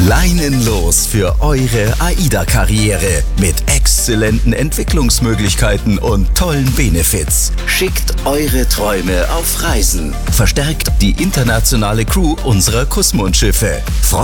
Leinenlos für eure AIDA-Karriere mit exzellenten Entwicklungsmöglichkeiten und tollen Benefits. Schickt eure Träume auf Reisen. Verstärkt die internationale Crew unserer Kussmundschiffe.